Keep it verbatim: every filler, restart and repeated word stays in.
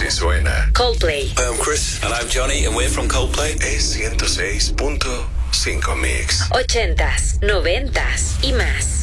Así suena Coldplay. Hi, I'm Chris. And I'm Johnny, and we're from Coldplay. Es ciento seis punto cinco Mix. Ochentas, noventas y más.